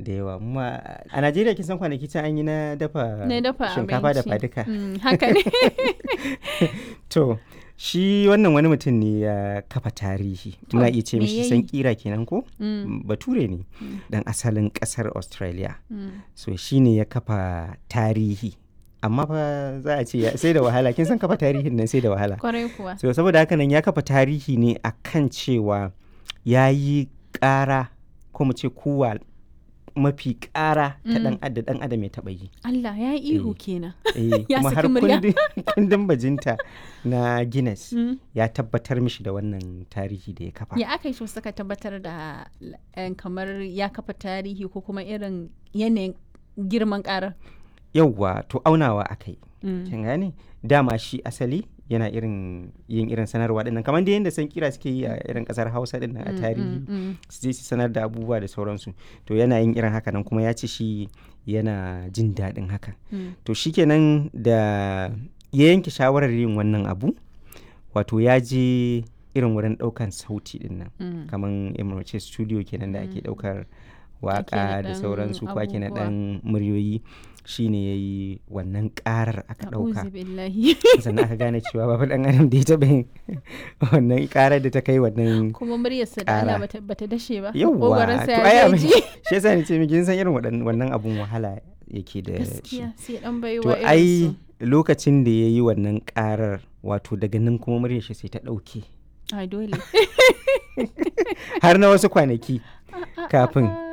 da yawa. A Najeriya kin san kwanaki can an yi na dafa shinkafa da abinci. faduka. Haka ne. To, shi wannan wani mutum ne ya kafa tarihi. Muna iya ce me mishi yayi? Sankira kenan ko? Mm. Bature ne, dan asalin ƙasar Australia. Mm. So shi ne ya kafa tarihi. Amma fa za a ce sai da wahala. Kin san kafa tarihin nan sai da wahala. Kwarai kuwa. So saboda haka nan ya kafa tarihi ne akan cewa ya yi ƙara ko mu ce kuwa mafi ƙara ta ɗan adam ya taɓa yi. Allah ya yi ihu kenan. Ya Kuma har saki murya. kundin bajinta na Guinness ya tabbatar mishi da wannan tarihi da ya kafa. Ya aka yi su suka tabbatar da kamar ya kafa tarihi ko kuma irin yanayin girman ƙarar? Yauwa, to aunawa aka yi. Kin gane? Dama shi asali yana yin irin sanarwa dinnan kamar da yadda Sankira suke yi a irin kasar Hausa dinnan a tarihi su je su sanar da abubuwa da sauransu. To yana yin irin haka nan kuma ya ce shi yana jin daɗin haka. To shikenan da ya yanke shawarar yin wannan abu, wato ya je irin wurin ɗaukan sauti dinnan kamar emirce studio kenan da ake ɗaukar waka da sauransu ko ake na ɗan muryoyi. Shi ne ya yi wannan ƙarar aka ɗauka, sannan aka gane cewa babu ɗan adam da ya taɓa yin wannan ƙarar da ta kai wannan kuma muryarsa da Allah bata dashe ba. Yawwa, to ai abin shi yasa ni ce miki kin san irin wannan abun wahala yake da shi. Gaskiya sai dan baiwa To irin ai su. lokacin da ya yi wannan ƙarar, wato daga nan kuma muryar shi sai ta ɗauke Ai dole. har na wasu kwanaki kafin